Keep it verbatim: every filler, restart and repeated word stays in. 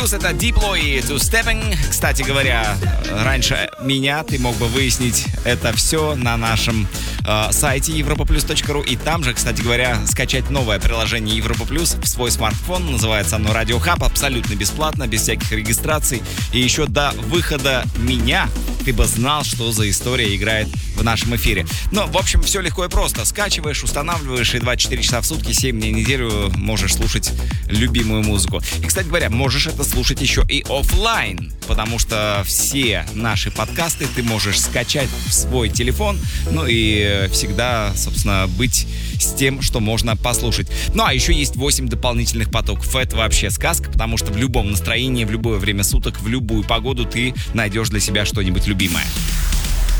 Это Diplo и Two Stepping. Кстати говоря, раньше меня ты мог бы выяснить это все на нашем э, сайте европа плюс точка ру. И там же, кстати говоря, скачать новое приложение Европа Плюс в свой смартфон. Называется оно Radio Hub. Абсолютно бесплатно, без всяких регистраций. И еще до выхода меня ты бы знал, что за история играет в нашем эфире. Но, в общем, все легко и просто. Скачиваешь, устанавливаешь, и двадцать четыре часа в сутки, семь дней в неделю можешь слушать любимую музыку. И, кстати говоря, можешь это слушать еще и офлайн, потому что все наши подкасты ты можешь скачать в свой телефон, ну и всегда, собственно, быть с тем, что можно послушать. Ну, а еще есть восемь дополнительных потоков. Это вообще сказка, потому что в любом настроении, в любое время суток, в любую погоду ты найдешь для себя что-нибудь любимое.